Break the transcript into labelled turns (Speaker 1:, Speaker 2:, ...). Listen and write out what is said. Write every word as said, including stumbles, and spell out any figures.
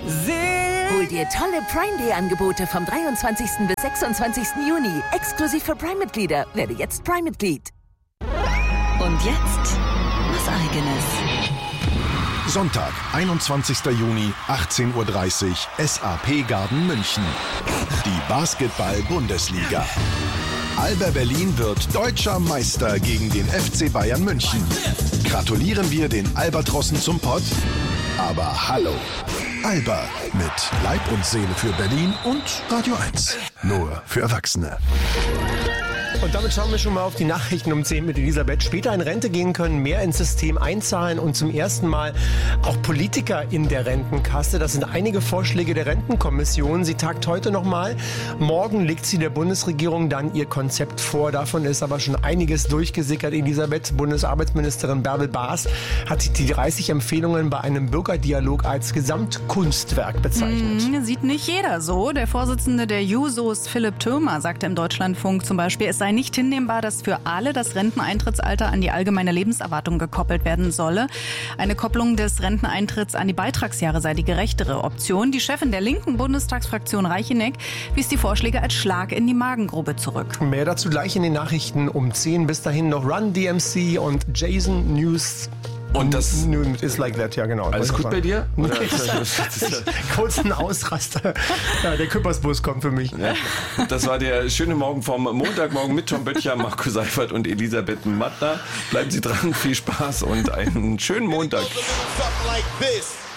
Speaker 1: Hol dir tolle Prime Day Angebote vom dreiundzwanzigsten bis sechsundzwanzigsten Juni. Exklusiv für Prime-Mitglieder. Werde jetzt Prime-Mitglied.
Speaker 2: Und jetzt was Eigenes.
Speaker 3: Sonntag, einundzwanzigsten Juni, achtzehn Uhr dreißig, S A P Garden München. Die Basketball-Bundesliga. Alba Berlin wird deutscher Meister gegen den F C Bayern München. Gratulieren wir den Albatrossen zum Pott? Aber hallo, Alba mit Leib und Seele für Berlin und Radio eins. Nur für Erwachsene.
Speaker 4: Und damit schauen wir schon mal auf die Nachrichten um zehn mit Elisabeth. Später in Rente gehen können, mehr ins System einzahlen und zum ersten Mal auch Politiker in der Rentenkasse. Das sind einige Vorschläge der Rentenkommission. Sie tagt heute nochmal. Morgen legt sie der Bundesregierung dann ihr Konzept vor. Davon ist aber schon einiges durchgesickert. Elisabeth, Bundesarbeitsministerin Bärbel Baas, hat die dreißig Empfehlungen bei einem Bürgerdialog als Gesamtkunstwerk bezeichnet.
Speaker 5: Hm, sieht nicht jeder so. Der Vorsitzende der Jusos, Philipp Thürmer, sagte im Deutschlandfunk zum Beispiel, es sei nicht hinnehmbar, dass für alle das Renteneintrittsalter an die allgemeine Lebenserwartung gekoppelt werden solle. Eine Kopplung des Renteneintritts an die Beitragsjahre sei die gerechtere Option. Die Chefin der linken Bundestagsfraktion Reicheneck wies die Vorschläge als Schlag in die Magengrube zurück.
Speaker 4: Mehr dazu gleich in den Nachrichten um zehn. Bis dahin noch Run D M C und Jason News.
Speaker 6: Und das
Speaker 4: ist like that, ja genau.
Speaker 6: Alles gut bei dir?
Speaker 4: Oder? Kurz ein Ausraster. Ja, der Küppersbus kommt für mich.
Speaker 6: Ja, das war der schöne Morgen vom Montagmorgen mit Tom Böttcher, Marco Seifert und Elisabeth Mattner. Bleiben Sie dran, viel Spaß und einen schönen Montag.